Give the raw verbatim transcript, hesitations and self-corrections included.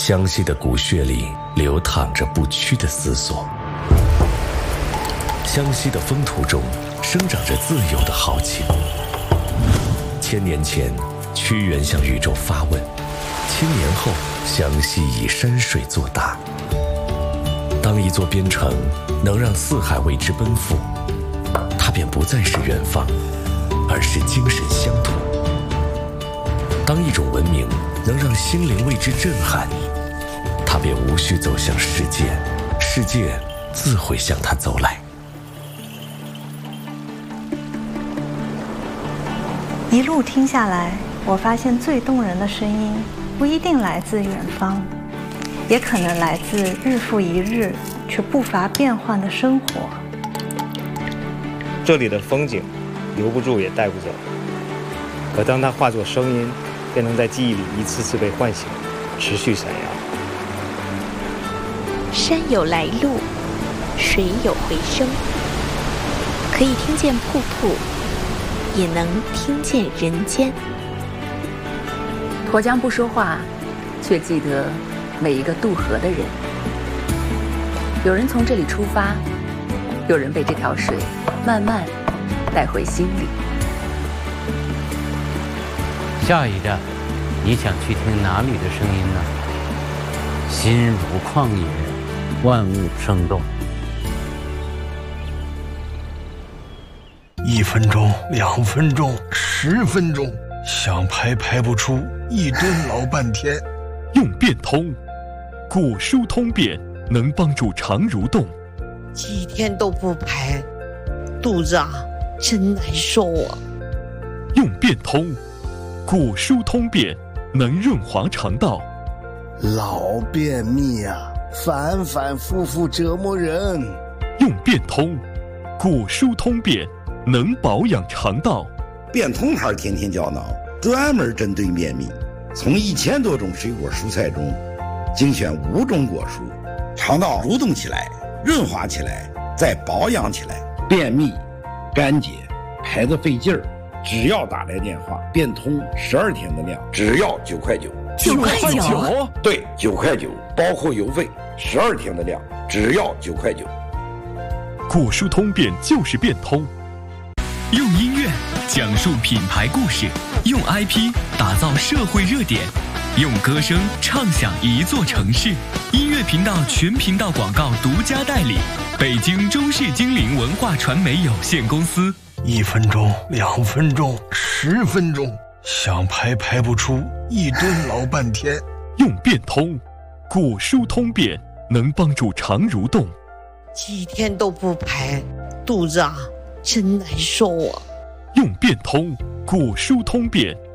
湘西的骨血里流淌着不屈的思索，湘西的风土中生长着自由的豪情。千年前，屈原向宇宙发问；千年后，湘西以山水作答。当一座边城能让四海为之奔赴，它便不再是远方，而是精神乡土。当一种文明能让心灵为之震撼，它便无需走向世界，世界自会向它走来。 一路听下来，我发现最动人的声音不一定来自远方，也可能来自日复一日却不乏变幻的生活。 这里的风景留不住也带不走，可当它化作声音，便能在记忆里一次次被唤醒，持续闪耀。 山有来路，水有回声，可以听见瀑布，也能听见人间。 沱江不说话，却记得每一个渡河的人。有人从这里出发，有人被这条水慢慢带回心里。 下一站，你想去听哪里的声音呢？心如旷野，万物生动。 一分钟，两分钟，十分钟，想排排不出，一蹲老半天。 用变通，古书通变能帮助肠蠕动。 几天都不排，肚子啊真难受啊。 用变通，古书通变能润滑肠道。 老便秘啊，反反复复折磨人。 用变通，古书通变能保养肠道。 变通牌天天胶囊专门针对便秘，从一千多种水果蔬菜中精选五种果蔬，肠道蠕动起来，润滑起来，再保养起来。便秘、干结、排得费劲儿，只要打来电话，变通十二天的量，只要九块九。 九块九？ 对，九块九，包括邮费，十二天的量，只要九块九。 古书通变就是变通。 用音乐讲述品牌故事，用 I P 打造社会热点，用歌声唱响一座城市。音乐频道全频道广告独家代理，北京中视精灵文化传媒有限公司。 一分钟，两分钟，十分钟，想排排不出，一蹲老半天。 用变通，古书通变能帮助肠蠕动。 几天都不排，肚子啊真难受啊。 用变通，古书通变